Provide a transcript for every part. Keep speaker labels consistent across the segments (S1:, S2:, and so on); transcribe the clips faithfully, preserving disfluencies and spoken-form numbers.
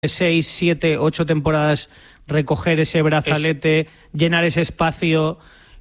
S1: seis, siete, ocho temporadas recoger ese brazalete, es... llenar ese espacio.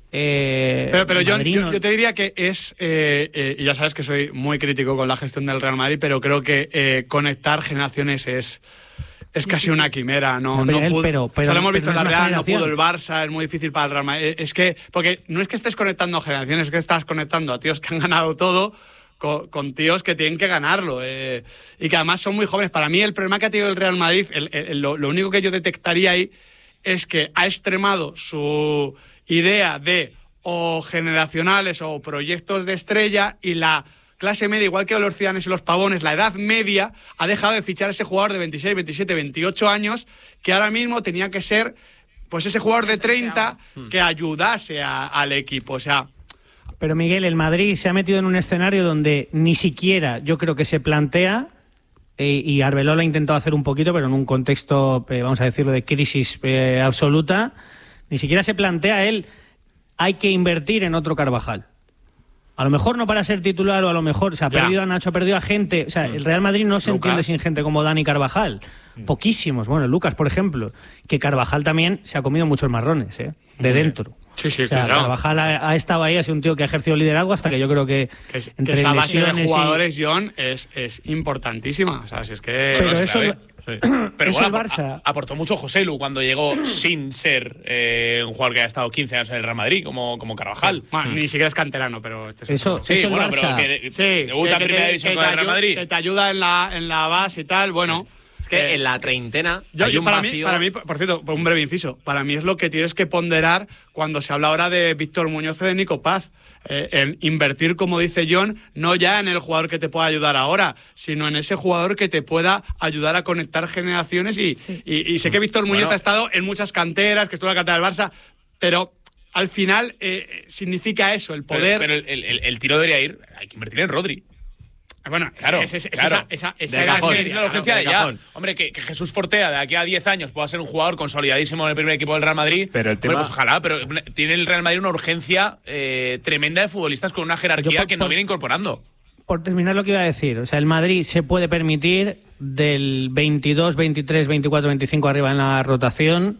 S1: Eh,
S2: pero pero yo,
S1: Madrid,
S2: yo,
S1: ¿no?
S2: yo te diría que es, eh, eh, y ya sabes que soy muy crítico con la gestión del Real Madrid, pero creo que eh, conectar generaciones es... Es casi una quimera, no,
S1: no,
S2: no
S1: él,
S2: pudo.
S1: pero, pero,
S2: o sea, lo hemos
S1: pero
S2: visto
S1: no
S2: en la Real, no pudo
S1: generación.
S2: el Barça, es muy difícil para el Real Madrid. Es que, porque no es que estés conectando generaciones, es que estás conectando a tíos que han ganado todo con, con tíos que tienen que ganarlo. Eh, y que además son muy jóvenes. Para mí, el problema que ha tenido el Real Madrid, el, el, lo, lo único que yo detectaría ahí es que ha extremado su idea de o generacionales o proyectos de estrella y la clase media, igual que los ciudadanos y los pavones, la edad media ha dejado de fichar a ese jugador de veintiséis, veintisiete, veintiocho años que ahora mismo tenía que ser pues ese jugador de treinta que ayudase a, al equipo. O sea,
S1: pero Miguel, el Madrid se ha metido en un escenario donde ni siquiera yo creo que se plantea, eh, y Arbeloa lo ha intentado hacer un poquito, pero en un contexto, eh, vamos a decirlo, de crisis eh, absoluta, ni siquiera se plantea él, hay que invertir en otro Carvajal. A lo mejor no para ser titular, o a lo mejor se ha
S2: ya.
S1: perdido a Nacho, ha perdido a gente. O sea, el Real Madrid no se
S2: Lucas.
S1: entiende sin gente como Dani Carvajal. Poquísimos. Bueno, Lucas, por ejemplo. Que Carvajal también se ha comido muchos marrones, ¿eh? De dentro.
S2: Sí, sí,
S1: o sea,
S2: claro.
S1: Carvajal ha, ha estado ahí, ha sido un tío que ha ejercido liderazgo hasta que yo creo que,
S2: que, es,
S1: entre
S2: que esa base de jugadores,
S1: y...
S2: John, es, es importantísima. O sea, si es que...
S1: Pero
S3: Bueno, es
S1: eso...
S3: clave. Sí. Pero
S1: eso
S3: bueno,
S1: el Barça...
S3: aportó mucho Joselu cuando llegó sin ser eh, un jugador que haya estado quince años en el Real Madrid, como, como Carvajal.
S2: Bueno, mm. Ni siquiera es canterano, pero... Este es
S1: eso,
S2: otro.
S3: Sí,
S1: eso
S3: bueno,
S1: el
S3: pero
S1: Barça...
S3: que
S2: Sí,
S3: debuta
S2: que,
S3: en
S2: que
S3: primera
S2: te,
S3: división
S2: que
S3: con
S2: te
S3: el Real
S2: ayu-
S3: Madrid.
S2: que te ayuda en la, en la base y tal, bueno...
S4: Es que en la treintena
S2: Yo,
S4: hay
S2: yo
S4: un
S2: para, mí,
S4: vacío...
S2: para mí, por cierto, por un breve inciso, para mí es lo que tienes que ponderar cuando se habla ahora de Víctor Muñoz o de Nico Paz. Eh, en invertir, como dice John, no ya en el jugador que te pueda ayudar ahora, sino en ese jugador que te pueda ayudar a conectar generaciones. Y, sí. y, y sé que Víctor Muñoz bueno. ha estado en muchas canteras, que estuvo en la cantera del Barça, pero al final eh, significa eso, el poder...
S3: Pero, pero el, el, el tiro debería ir, hay que invertir en Rodri.
S2: Bueno,
S3: claro,
S2: es, es, es,
S3: claro.
S2: esa, esa, esa
S3: de
S2: edad
S3: cajón,
S2: media,
S3: es una urgencia
S4: claro,
S3: de ya.
S4: cajón.
S3: Hombre, que, que Jesús Fortea de aquí a diez años pueda ser un jugador consolidadísimo en el primer equipo del Real Madrid.
S5: Pero el tema...
S3: Hombre, pues ojalá, pero tiene el Real Madrid una urgencia eh, tremenda de futbolistas con una jerarquía
S1: por,
S3: que no
S1: por,
S3: viene incorporando.
S1: Por terminar lo que iba a decir, o sea, el Madrid se puede permitir del veintidós, veintitrés, veinticuatro, veinticinco arriba en la rotación...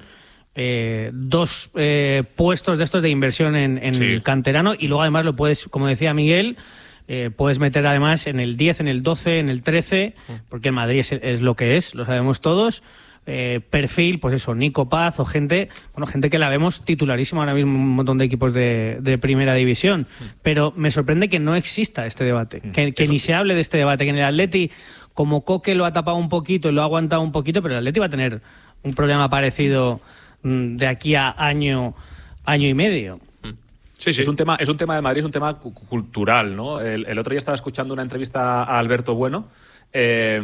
S1: Eh, dos eh, puestos de estos de inversión en, en sí. el canterano, y luego además lo puedes, como decía Miguel, eh, puedes meter además en el diez, en el doce, en el trece, porque el Madrid es, es lo que es, lo sabemos todos. Eh, perfil, pues eso, Nico Paz o gente, bueno, gente que la vemos titularísima ahora mismo en un montón de equipos de, de primera división. Pero me sorprende que no exista este debate, que, que ni se hable de este debate, que en el Atleti, como Coque lo ha tapado un poquito y lo ha aguantado un poquito, pero el Atleti va a tener un problema parecido de aquí a año, año y medio.
S5: Sí, sí. Es un tema, es un tema de Madrid, es un tema cu- cultural, ¿no? El, el otro día estaba escuchando una entrevista a Alberto Bueno, eh,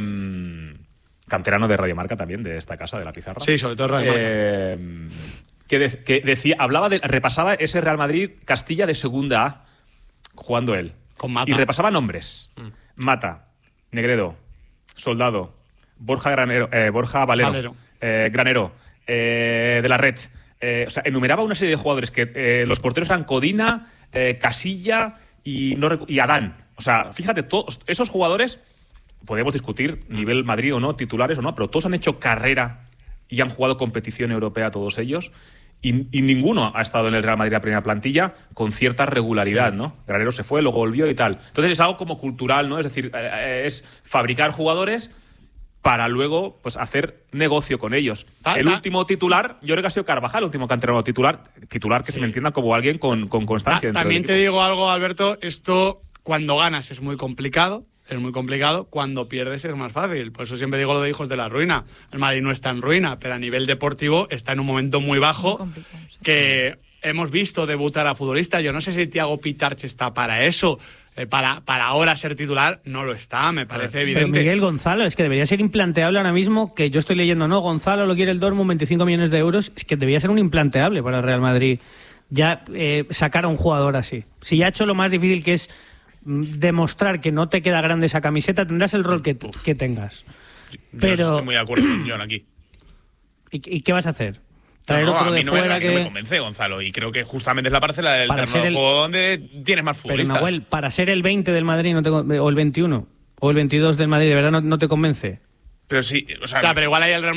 S5: canterano de Radio Marca también, de esta casa, de La Pizarra.
S2: Sí, sobre todo Radio
S5: eh, Marca. Que, de, que decía, hablaba de, repasaba ese Real Madrid Castilla de segunda A, jugando él.
S2: Con Mata.
S5: Y repasaba nombres. Mm. Mata, Negredo, Soldado, Borja Granero, eh, Borja Valero,
S2: Valero.
S5: Eh, Granero. Eh, de la Red, eh, o sea, enumeraba una serie de jugadores que eh, los porteros eran Codina, eh, Casilla y, no, y Adán. O sea, fíjate, todos esos jugadores, podemos discutir nivel Madrid o no, titulares o no, pero todos han hecho carrera y han jugado competición europea todos ellos, y, y ninguno ha estado en el Real Madrid a primera plantilla con cierta regularidad, ¿no? Granero se fue, luego volvió y tal. Entonces es algo como cultural, ¿no? Es decir, eh, es fabricar jugadores para luego pues hacer negocio con ellos.
S2: Ah,
S5: el
S2: ah,
S5: último titular, yo creo que ha sido Carvajal, el último canterano titular, titular que sí. se me entienda como alguien con, con constancia.
S2: Ta- también te digo algo, Alberto, esto cuando ganas es muy complicado, es muy complicado, cuando pierdes es más fácil. Por eso siempre digo lo de hijos de la ruina. El Madrid no está en ruina, pero a nivel deportivo está en un momento muy bajo, muy sí. que hemos visto debutar a futbolistas. Yo no sé si Thiago Pitarch está para eso. Eh, para, para ahora ser titular, no lo está, me parece
S1: pero
S2: evidente.
S1: Miguel Gonzalo, es que debería ser implanteable ahora mismo, que yo estoy leyendo, no, Gonzalo lo quiere el Dortmund, veinticinco millones de euros, es que debería ser un implanteable para el Real Madrid ya eh, sacar a un jugador así. Si ya ha hecho lo más difícil, que es mm, demostrar que no te queda grande esa camiseta, tendrás el rol que, que tengas.
S3: Yo
S1: pero
S3: estoy muy de acuerdo con John aquí.
S1: ¿Y, ¿Y qué vas a hacer? Traer
S3: No, no,
S1: otro
S3: a mí
S1: de
S3: no
S1: fuera
S3: me,
S1: que...
S3: no me convence, Gonzalo, y creo que justamente es la parcela del
S1: Para
S3: terreno
S1: ser
S3: del
S1: el-
S3: juego donde tienes más
S1: Pero
S3: futbolistas.
S1: Nahuel, para ser el veinte del Madrid no te con- o el veintiuno o el veintidós del Madrid, ¿de verdad no, no te convence?
S3: Pero sí, o sea,
S2: Claro, pero igual ahí el Real